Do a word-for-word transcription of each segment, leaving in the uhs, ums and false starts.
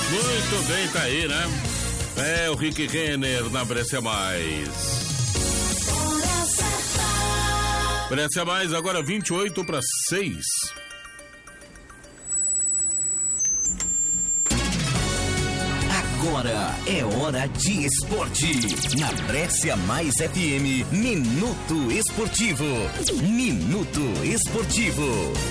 Muito bem, tá aí, né? É o Rick Renner na Brescia Mais. Brescia Mais, agora vinte e oito para seis. Agora é hora de esporte. Na Brescia Mais F M, Minuto Esportivo. Minuto Esportivo.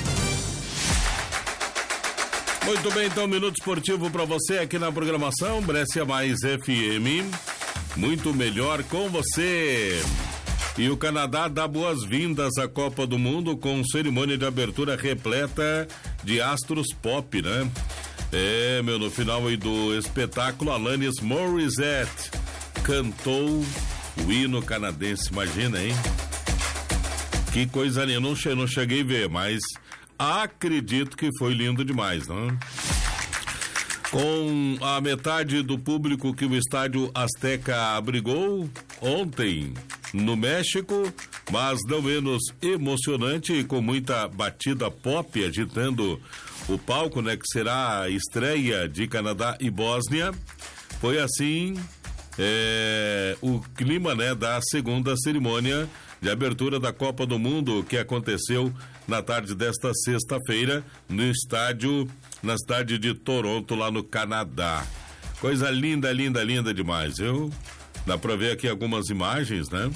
Muito bem, então, Minuto Esportivo para você aqui na programação Brescia Mais F M. Muito melhor com você. E o Canadá dá boas-vindas à Copa do Mundo com cerimônia de abertura repleta de astros pop, né? É, meu, no final aí do espetáculo, Alanis Morissette cantou o hino canadense, imagina, hein? Que coisa linda, não, che- não cheguei a ver, mas acredito que foi lindo demais, não? Com a metade do público que o estádio Azteca abrigou ontem no México, mas não menos emocionante e com muita batida pop agitando o palco, né, que será a estreia de Canadá e Bósnia. Foi assim é, o clima, né, da segunda cerimônia de abertura da Copa do Mundo, que aconteceu na tarde desta sexta-feira no estádio, na cidade de Toronto, lá no Canadá. Coisa linda, linda, linda demais, viu? Dá pra ver aqui algumas imagens, né?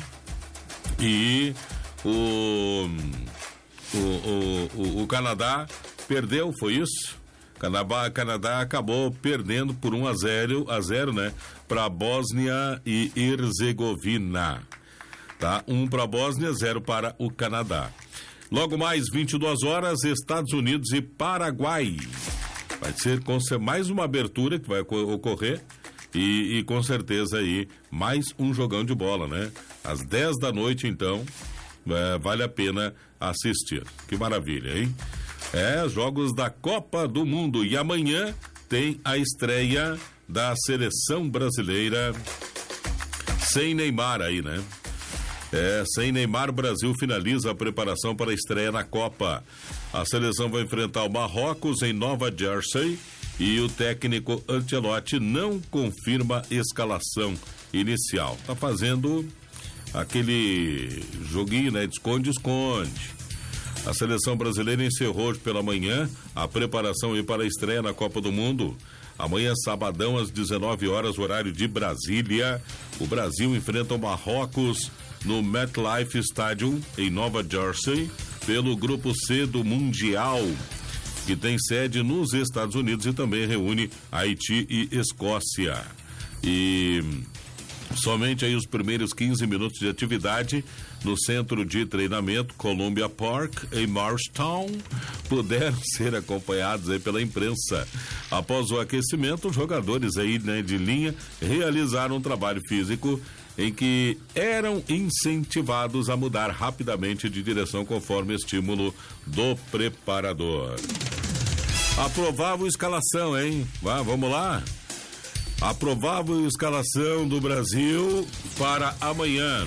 E o o, o, o, o Canadá perdeu, foi isso? Canadá, Canadá acabou perdendo por um a zero, a zero, né? Para Bósnia e Herzegovina. Tá? Um para a Bósnia, zero para o Canadá. Logo mais, vinte e duas horas, Estados Unidos e Paraguai. Vai ser com mais uma abertura que vai ocorrer e, e com certeza aí mais um jogão de bola, né? Às dez da noite, então, é, vale a pena assistir. Que maravilha, hein? É, jogos da Copa do Mundo. E amanhã tem a estreia da seleção brasileira sem Neymar aí, né? É, sem Neymar, o Brasil finaliza a preparação para a estreia na Copa. A seleção vai enfrentar o Marrocos em Nova Jersey e o técnico Ancelotti não confirma escalação inicial. Tá fazendo aquele joguinho, né? De esconde-esconde. A seleção brasileira encerrou hoje pela manhã a preparação aí para a estreia na Copa do Mundo. Amanhã, sabadão, às dezenove horas, horário de Brasília, o Brasil enfrenta o Marrocos no MetLife Stadium, em Nova Jersey, pelo Grupo C do Mundial, que tem sede nos Estados Unidos e também reúne Haiti e Escócia. E somente aí os primeiros quinze minutos de atividade no centro de treinamento Columbia Park, em Marshtown, puderam ser acompanhados aí pela imprensa. Após o aquecimento, os jogadores aí, né, de linha realizaram um trabalho físico em que eram incentivados a mudar rapidamente de direção conforme estímulo do preparador. Aprovável escalação, hein? Vá, vamos lá? Aprovável escalação do Brasil para amanhã.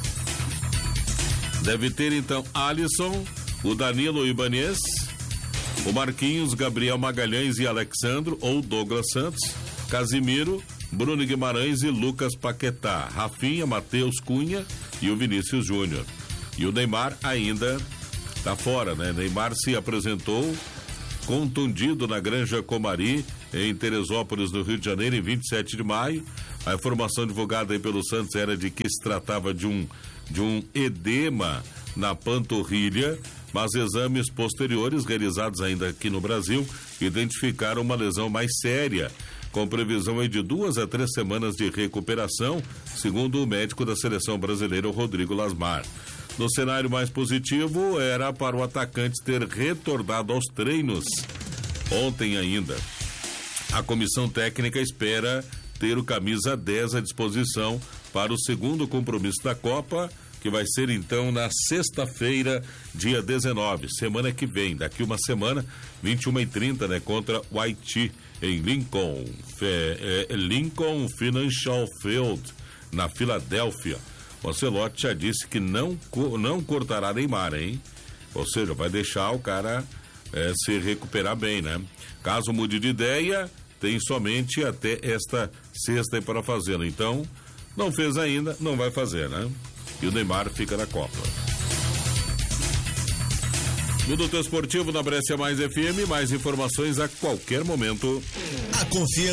Deve ter então Alisson, o Danilo Ibanez, o Marquinhos, Gabriel Magalhães e Alexandro ou Douglas Santos, Casimiro, Bruno Guimarães e Lucas Paquetá, Rafinha, Matheus Cunha e o Vinícius Júnior. E o Neymar ainda tá fora, né? Neymar se apresentou contundido na Granja Comari, em Teresópolis, no Rio de Janeiro, em vinte e sete de maio. A informação divulgada aí pelo Santos era de que se tratava de um, de um edema na panturrilha, mas exames posteriores realizados ainda aqui no Brasil identificaram uma lesão mais séria, com previsão aí de duas a três semanas de recuperação, segundo o médico da seleção brasileira, o Rodrigo Lasmar. No cenário mais positivo, era para o atacante ter retornado aos treinos ontem ainda. A comissão técnica espera ter o camisa dez à disposição para o segundo compromisso da Copa, que vai ser então na sexta-feira, dia dezenove, semana que vem, daqui uma semana, vinte e uma e trinta, né, contra o Haiti, em Lincoln, é, é, Lincoln Financial Field, na Filadélfia. O Ancelotti já disse que não, não cortará Neymar, hein? Ou seja, vai deixar o cara é, se recuperar bem, né? Caso mude de ideia, tem somente até esta sexta para fazê-lo. Então, não fez ainda, não vai fazer, né? E o Neymar fica na Copa. Minuto Esportivo na Brescia Mais F M, mais informações a qualquer momento. A confiança